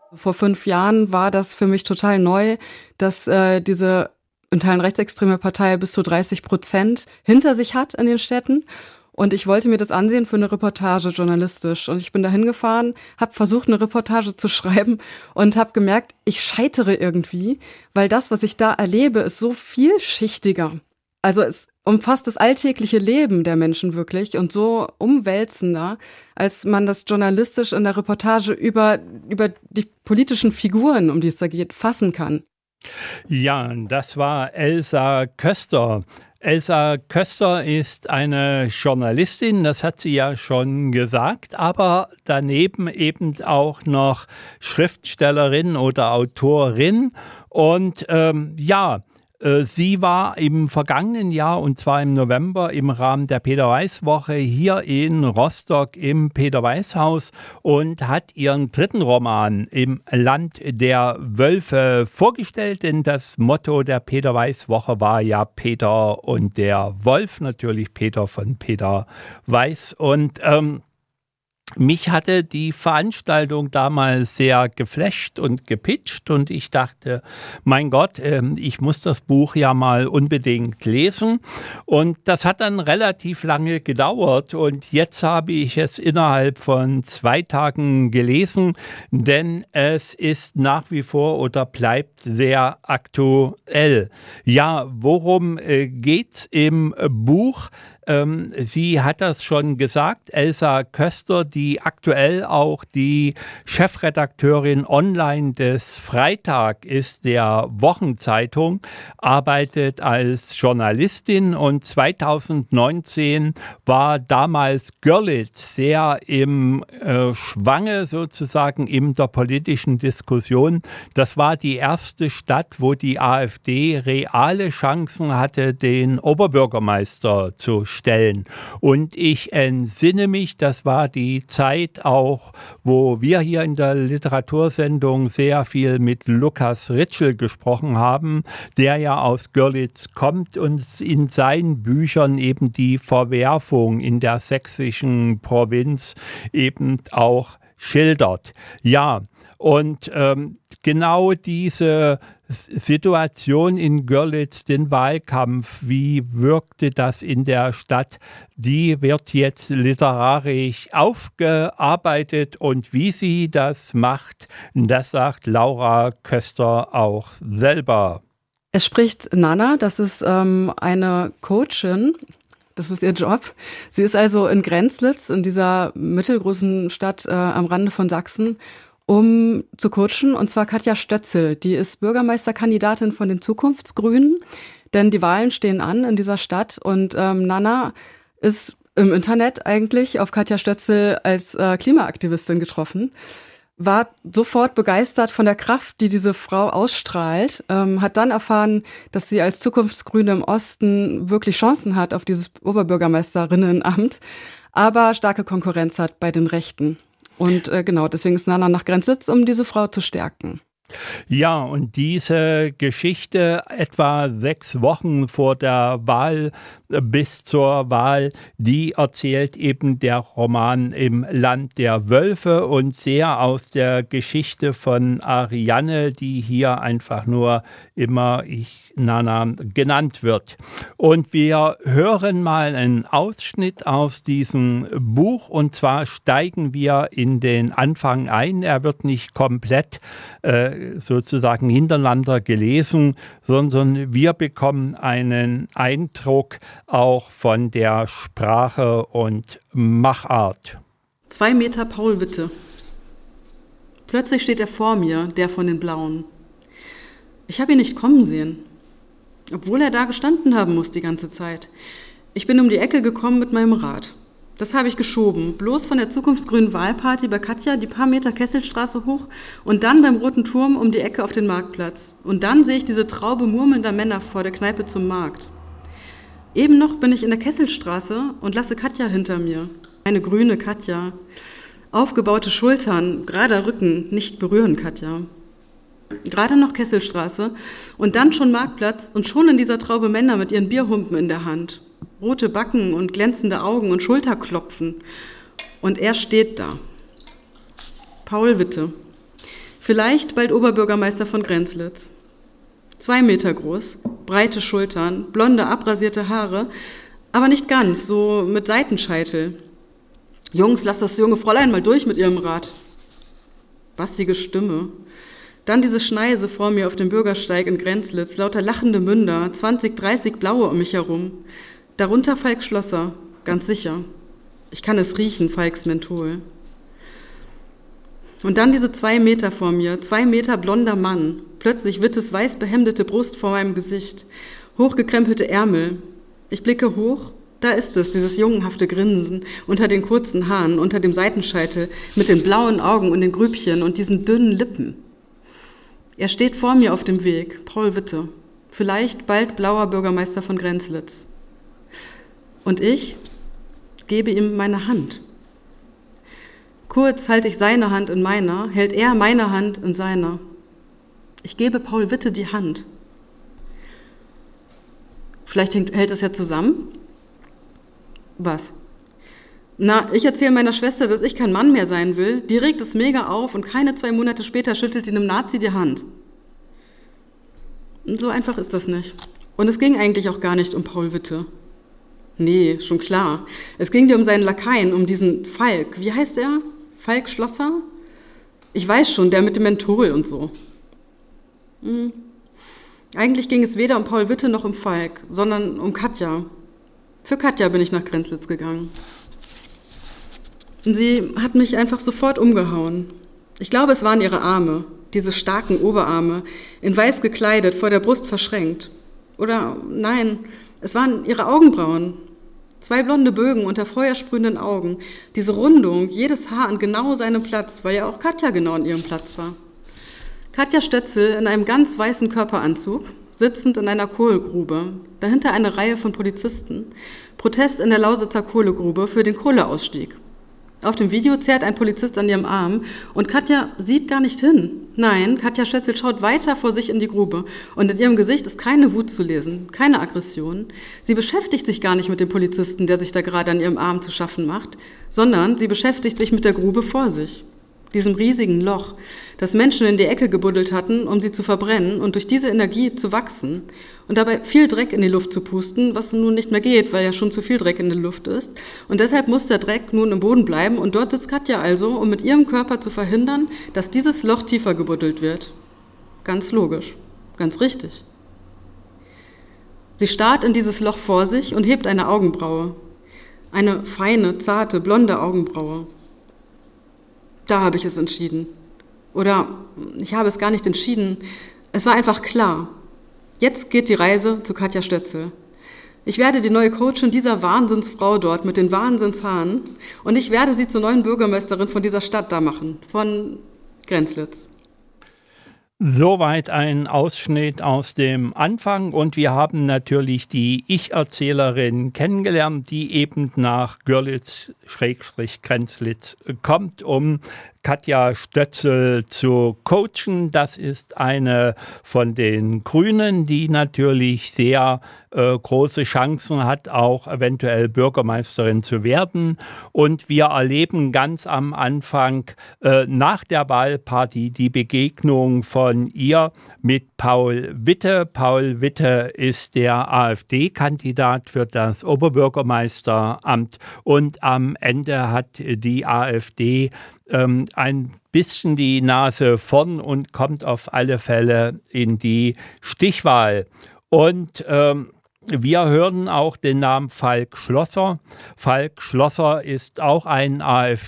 Vor 5 Jahren war das für mich total neu, dass diese in Teilen rechtsextreme Partei bis zu 30% hinter sich hat in den Städten. Und ich wollte mir das ansehen für eine Reportage journalistisch. Und ich bin da hingefahren, habe versucht, eine Reportage zu schreiben und habe gemerkt, ich scheitere irgendwie, weil das, was ich da erlebe, ist so vielschichtiger. Also es umfasst das alltägliche Leben der Menschen wirklich und so umwälzender, als man das journalistisch in der Reportage über die politischen Figuren, um die es da geht, fassen kann. Ja, das war Elsa Köster. Elsa Köster ist eine Journalistin, das hat sie ja schon gesagt, aber daneben eben auch noch Schriftstellerin oder Autorin. Und sie war im vergangenen Jahr, und zwar im November, im Rahmen der Peter-Weiß-Woche hier in Rostock im Peter-Weiß-Haus und hat ihren 3. Roman im Land der Wölfe vorgestellt, denn das Motto der Peter-Weiß-Woche war ja Peter und der Wolf, natürlich Peter von Peter Weiß. Und mich hatte die Veranstaltung damals sehr geflasht und gepitcht und ich dachte, mein Gott, ich muss das Buch ja mal unbedingt lesen. Und das hat dann relativ lange gedauert und jetzt habe ich es innerhalb von 2 Tagen gelesen, denn es ist nach wie vor oder bleibt sehr aktuell. Ja, worum geht's im Buch? Sie hat das schon gesagt, Elsa Köster, die aktuell auch die Chefredakteurin online des Freitag ist, der Wochenzeitung, arbeitet als Journalistin und 2019 war damals Görlitz sehr im Schwange sozusagen in der politischen Diskussion. Das war die erste Stadt, wo die AfD reale Chancen hatte, den Oberbürgermeister zu stellen. Und ich entsinne mich, das war die Zeit auch, wo wir hier in der Literatursendung sehr viel mit Lukas Ritschl gesprochen haben, der ja aus Görlitz kommt und in seinen Büchern eben die Verwerfung in der sächsischen Provinz eben auch schildert. Ja, und genau diese Situation in Görlitz, den Wahlkampf, wie wirkte das in der Stadt, die wird jetzt literarisch aufgearbeitet und wie sie das macht, das sagt Laura Köster auch selber. Es spricht Nana, das ist eine Coachin. Das ist ihr Job. Sie ist also in Grenzlitz, in dieser mittelgroßen Stadt am Rande von Sachsen, um zu coachen. Und zwar Katja Stötzel. Die ist Bürgermeisterkandidatin von den Zukunftsgrünen. Denn die Wahlen stehen an in dieser Stadt. Und Nana ist im Internet eigentlich auf Katja Stötzel als Klimaaktivistin getroffen. War sofort begeistert von der Kraft, die diese Frau ausstrahlt, hat dann erfahren, dass sie als Zukunftsgrüne im Osten wirklich Chancen hat auf dieses Oberbürgermeisterinnenamt, aber starke Konkurrenz hat bei den Rechten. Und genau, deswegen ist Nana nach Grenzlitz, um diese Frau zu stärken. Ja, und diese Geschichte etwa 6 Wochen vor der Wahl bis zur Wahl, die erzählt eben der Roman im Land der Wölfe und sehr aus der Geschichte von Ariane, die hier einfach nur immer Nana genannt wird. Und wir hören mal einen Ausschnitt aus diesem Buch und zwar steigen wir in den Anfang ein. Er wird nicht komplett sozusagen hintereinander gelesen, sondern wir bekommen einen Eindruck auch von der Sprache und Machart. 2 Meter Paul Witte. Plötzlich steht er vor mir, der von den Blauen. Ich habe ihn nicht kommen sehen, obwohl er da gestanden haben muss die ganze Zeit. Ich bin um die Ecke gekommen mit meinem Rad. Das habe ich geschoben, bloß von der zukunftsgrünen Wahlparty bei Katja die paar Meter Kesselstraße hoch und dann beim Roten Turm um die Ecke auf den Marktplatz. Und dann sehe ich diese Traube murmelnder Männer vor der Kneipe zum Markt. Eben noch bin ich in der Kesselstraße und lasse Katja hinter mir. Eine grüne Katja. Aufgebaute Schultern, gerader Rücken, nicht berühren Katja. Gerade noch Kesselstraße und dann schon Marktplatz und schon in dieser Traube Männer mit ihren Bierhumpen in der Hand. Rote Backen und glänzende Augen und Schulterklopfen. Und er steht da. Paul Witte. Vielleicht bald Oberbürgermeister von Grenzlitz. 2 Meter groß, breite Schultern, blonde, abrasierte Haare, aber nicht ganz, so mit Seitenscheitel. Jungs, lasst das junge Fräulein mal durch mit ihrem Rad. Bassige Stimme. Dann diese Schneise vor mir auf dem Bürgersteig in Grenzlitz, lauter lachende Münder, 20, 30 Blaue um mich herum. Darunter Falk Schlosser, ganz sicher. Ich kann es riechen, Falks Menthol. Und dann diese 2 Meter vor mir, 2 Meter blonder Mann, plötzlich Wittes weiß behemdete Brust vor meinem Gesicht, hochgekrempelte Ärmel. Ich blicke hoch, da ist es, dieses jungenhafte Grinsen unter den kurzen Haaren, unter dem Seitenscheitel, mit den blauen Augen und den Grübchen und diesen dünnen Lippen. Er steht vor mir auf dem Weg, Paul Witte, vielleicht bald blauer Bürgermeister von Grenzlitz. Und ich gebe ihm meine Hand. Kurz halte ich seine Hand in meiner, hält er meine Hand in seiner. Ich gebe Paul Witte die Hand. Vielleicht hält es ja zusammen? Was? Na, ich erzähle meiner Schwester, dass ich kein Mann mehr sein will. Die regt es mega auf und keine 2 Monate später schüttelt die einem Nazi die Hand. So einfach ist das nicht. Und es ging eigentlich auch gar nicht um Paul Witte. Nee, schon klar. Es ging dir um seinen Lakaien, um diesen Falk. Wie heißt er? Falk Schlosser? Ich weiß schon, der mit dem Menthol und so. Eigentlich ging es weder um Paul Witte noch um Falk, sondern um Katja. Für Katja bin ich nach Grenzlitz gegangen. Und sie hat mich einfach sofort umgehauen. Ich glaube, es waren ihre Arme, diese starken Oberarme, in weiß gekleidet, vor der Brust verschränkt. Oder nein, es waren ihre Augenbrauen. 2 blonde Bögen unter feuersprühenden Augen. Diese Rundung, jedes Haar an genau seinem Platz, weil ja auch Katja genau an ihrem Platz war. Katja Stötzel in einem ganz weißen Körperanzug, sitzend in einer Kohlegrube. Dahinter eine Reihe von Polizisten. Protest in der Lausitzer Kohlegrube für den Kohleausstieg. Auf dem Video zerrt ein Polizist an ihrem Arm und Katja sieht gar nicht hin. Nein, Katja Stötzel schaut weiter vor sich in die Grube und in ihrem Gesicht ist keine Wut zu lesen, keine Aggression. Sie beschäftigt sich gar nicht mit dem Polizisten, der sich da gerade an ihrem Arm zu schaffen macht, sondern sie beschäftigt sich mit der Grube vor sich. Diesem riesigen Loch, das Menschen in die Ecke gebuddelt hatten, um sie zu verbrennen und durch diese Energie zu wachsen und dabei viel Dreck in die Luft zu pusten, was nun nicht mehr geht, weil ja schon zu viel Dreck in der Luft ist. Und deshalb muss der Dreck nun im Boden bleiben und dort sitzt Katja also, um mit ihrem Körper zu verhindern, dass dieses Loch tiefer gebuddelt wird. Ganz logisch, ganz richtig. Sie starrt in dieses Loch vor sich und hebt eine Augenbraue. Eine feine, zarte, blonde Augenbraue. Da habe ich es entschieden. Oder ich habe es gar nicht entschieden. Es war einfach klar. Jetzt geht die Reise zu Katja Stötzel. Ich werde die neue Coachin dieser Wahnsinnsfrau dort mit den Wahnsinnshaaren und ich werde sie zur neuen Bürgermeisterin von dieser Stadt da machen, von Grenzlitz. Soweit ein Ausschnitt aus dem Anfang und wir haben natürlich die Ich-Erzählerin kennengelernt, die eben nach Görlitz-Grenzlitz kommt, um Katja Stötzel zu coachen. Das ist eine von den Grünen, die natürlich sehr große Chancen hat, auch eventuell Bürgermeisterin zu werden. Und wir erleben ganz am Anfang nach der Wahlparty die Begegnung von ihr mit Paul Witte. Paul Witte ist der AfD-Kandidat für das Oberbürgermeisteramt und am Ende hat die AfD ein bisschen die Nase vorn und kommt auf alle Fälle in die Stichwahl. Und wir hören auch den Namen Falk Schlosser. Falk Schlosser ist auch ein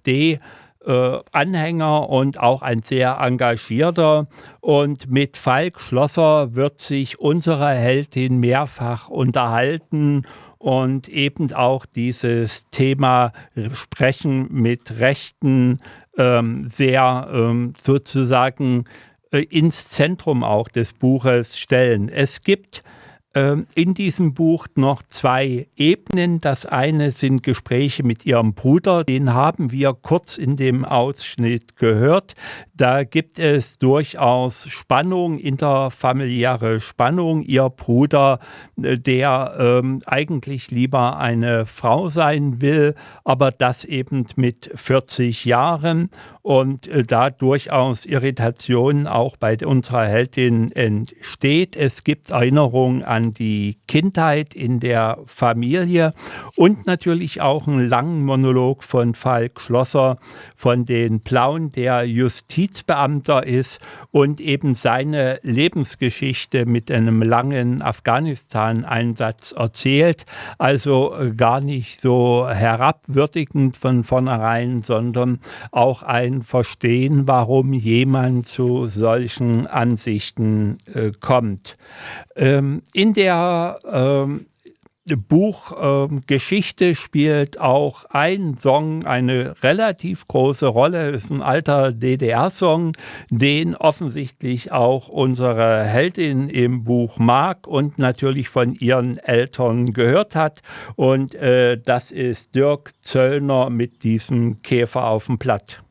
AfD-Anhänger und auch ein sehr engagierter. Und mit Falk Schlosser wird sich unsere Heldin mehrfach unterhalten und eben auch dieses Thema Sprechen mit Rechten sehr sozusagen ins Zentrum auch des Buches stellen. Es gibt in diesem Buch noch zwei Ebenen. Das eine sind Gespräche mit ihrem Bruder, den haben wir kurz in dem Ausschnitt gehört. Da gibt es durchaus Spannung, interfamiliäre Spannung. Ihr Bruder, der eigentlich lieber eine Frau sein will, aber das eben mit 40 Jahren und da durchaus Irritationen auch bei unserer Heldin entsteht. Es gibt Erinnerungen an die Kindheit in der Familie und natürlich auch einen langen Monolog von Falk Schlosser von den Plauen, der Justizbeamter ist und eben seine Lebensgeschichte mit einem langen Afghanistan-Einsatz erzählt. Also gar nicht so herabwürdigend von vornherein, sondern auch ein Verstehen, warum jemand zu solchen Ansichten kommt. In der Buchgeschichte spielt auch ein Song eine relativ große Rolle. Es ist ein alter DDR-Song, den offensichtlich auch unsere Heldin im Buch mag und natürlich von ihren Eltern gehört hat. Und das ist Dirk Zöllner mit diesem Käfer auf dem Blatt.